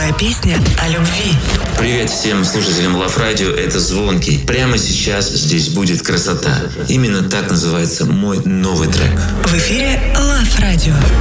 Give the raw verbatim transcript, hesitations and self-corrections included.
Новая песня о любви. Привет всем слушателям Love Radio, это Звонкий. Прямо сейчас здесь будет красота. Именно так называется мой новый трек. В эфире Love Radio.